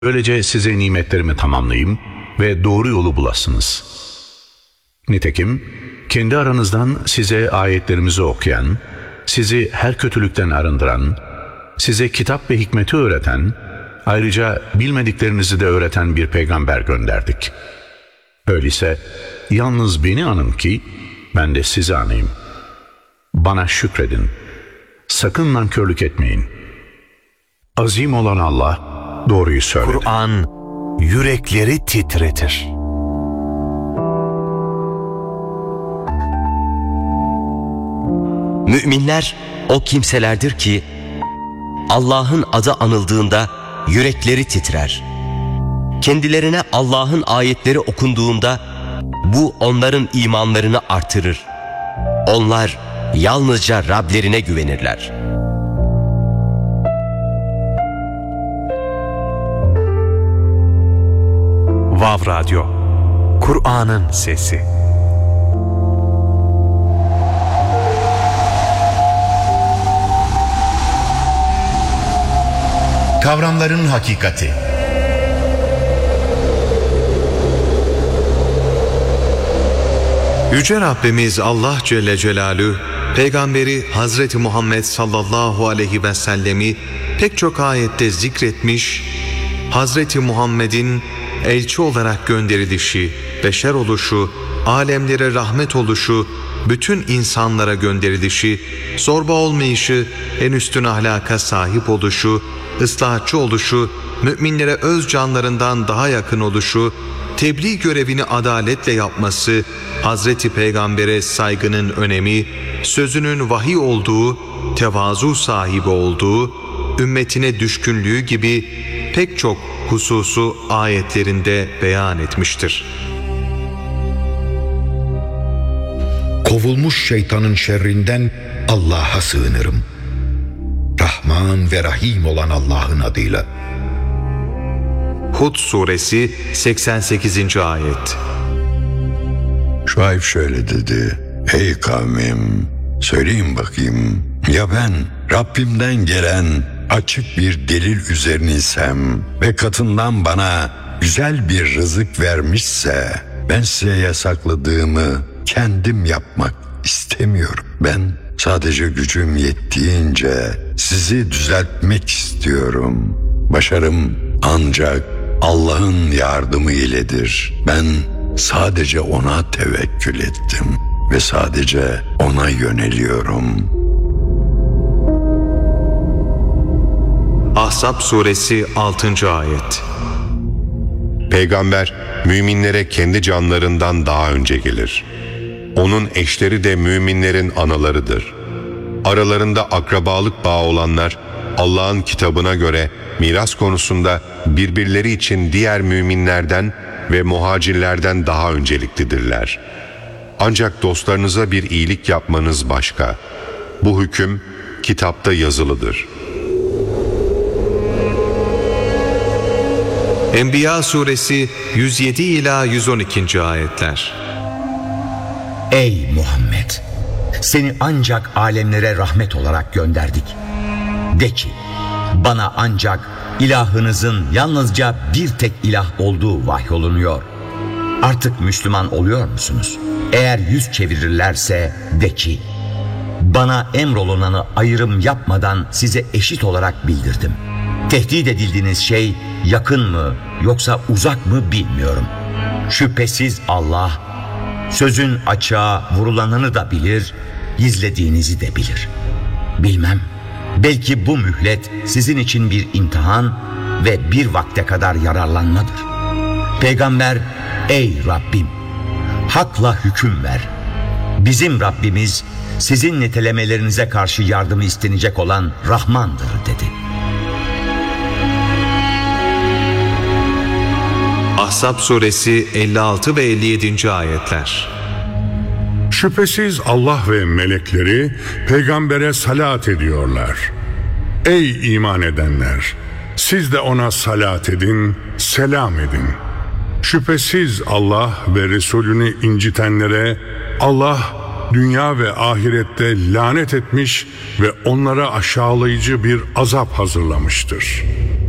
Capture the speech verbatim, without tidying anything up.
Böylece size nimetlerimi tamamlayayım ve doğru yolu bulasınız. Nitekim kendi aranızdan size ayetlerimizi okuyan, sizi her kötülükten arındıran, size kitap ve hikmeti öğreten, ayrıca bilmediklerinizi de öğreten bir peygamber gönderdik. Öyleyse yalnız beni anın ki ben de sizi anayım. Bana şükredin. Sakın nankörlük etmeyin. Azim olan Allah doğruyu söyledi. Kur'an yürekleri titretir. Müminler o kimselerdir ki Allah'ın adı anıldığında yürekleri titrer. Kendilerine Allah'ın ayetleri okunduğunda bu onların imanlarını artırır. Onlar yalnızca Rablerine güvenirler. Vav Radyo, Kur'an'ın sesi. Kavramların hakikati. Yüce Rabbimiz Allah Celle Celaluhu, Peygamberi Hazreti Muhammed sallallahu aleyhi ve sellemi pek çok ayette zikretmiş, Hazreti Muhammed'in elçi olarak gönderilişi, beşer oluşu, alemlere rahmet oluşu, bütün insanlara gönderilişi, zorba olmayışı, en üstün ahlaka sahip oluşu, ıslahatçı oluşu, müminlere öz canlarından daha yakın oluşu, tebliğ görevini adaletle yapması, Hazreti Peygamber'e saygının önemi, sözünün vahiy olduğu, tevazu sahibi olduğu, ümmetine düşkünlüğü gibi pek çok hususu ayetlerinde beyan etmiştir. Kovulmuş şeytanın şerrinden Allah'a sığınırım. Rahman ve Rahim olan Allah'ın adıyla. Hud Suresi seksen sekizinci ayet. Şuayb şöyle dedi: Ey kavmim, söyleyin bakayım, ya ben Rabbimden gelen açık bir delil üzerineysem ve katından bana güzel bir rızık vermişse, ben size yasakladığımı kendim yapmak istemiyorum. Ben sadece gücüm yettiğince sizi düzeltmek istiyorum. Başarım ancak Allah'ın yardımı iledir. Ben sadece ona tevekkül ettim ve sadece ona yöneliyorum. Ahzab Suresi altıncı ayet. Peygamber müminlere kendi canlarından daha önce gelir. Onun eşleri de müminlerin analarıdır. Aralarında akrabalık bağı olanlar Allah'ın kitabına göre miras konusunda birbirleri için diğer müminlerden ve muhacirlerden daha önceliklidirler. Ancak dostlarınıza bir iyilik yapmanız başka. Bu hüküm kitapta yazılıdır. Enbiya Suresi yüz yedi ila yüz on ikinci ayetler. Ey Muhammed! Seni ancak alemlere rahmet olarak gönderdik. De ki, bana ancak ilahınızın yalnızca bir tek ilah olduğu vahyolunuyor. Artık Müslüman oluyor musunuz? Eğer yüz çevirirlerse de ki, bana emrolunanı ayrım yapmadan size eşit olarak bildirdim. Tehdit edildiğiniz şey yakın mı yoksa uzak mı bilmiyorum. Şüphesiz Allah sözün açığa vurulanını da bilir, gizlediğinizi de bilir. Bilmem, belki bu mühlet sizin için bir imtihan ve bir vakte kadar yararlanmadır. Peygamber, ey Rabbim, hakla hüküm ver. Bizim Rabbimiz sizin nitelemelerinize karşı yardımı istenecek olan Rahmandır dedi. Ahzab Suresi elli altı ve elli yedinci ayetler. Şüphesiz Allah ve melekleri peygambere salat ediyorlar. Ey iman edenler! Siz de ona salat edin, selam edin. Şüphesiz Allah ve Resulünü incitenlere Allah dünya ve ahirette lanet etmiş ve onlara aşağılayıcı bir azap hazırlamıştır.